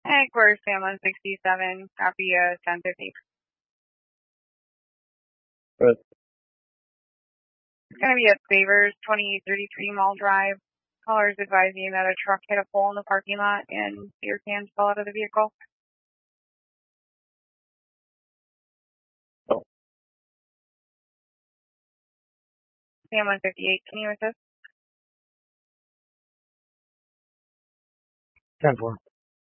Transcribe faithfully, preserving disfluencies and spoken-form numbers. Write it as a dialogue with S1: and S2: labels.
S1: Headquarters Sam one sixty-seven, copy uh, ten fifty.
S2: Good.
S1: It's going to be at Favors, twenty-eight thirty-three Mall Drive. Callers advising that a truck hit a pole in the parking lot and beer cans fell out of the vehicle.
S2: Oh.
S1: Sam one fifty-eight, can you assist?
S2: ten four.